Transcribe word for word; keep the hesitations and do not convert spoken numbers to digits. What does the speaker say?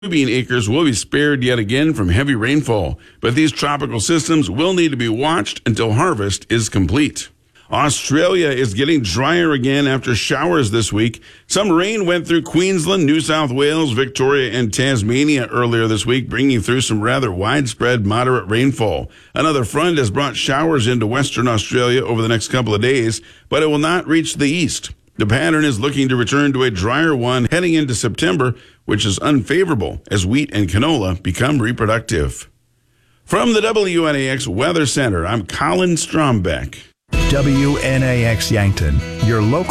Soybean acres will be spared yet again from heavy rainfall, but these tropical systems will need to be watched until harvest is complete. Australia is getting drier again after showers this week. Some rain went through Queensland, New South Wales, Victoria, and Tasmania earlier this week, bringing through some rather widespread moderate rainfall. Another front has brought showers into Western Australia over the next couple of days, but it will not reach the east. The pattern is looking to return to a drier one heading into September, which is unfavorable as wheat and canola become reproductive. From the W N A X Weather Center, I'm Colin Strombeck. W N A X Yankton, your local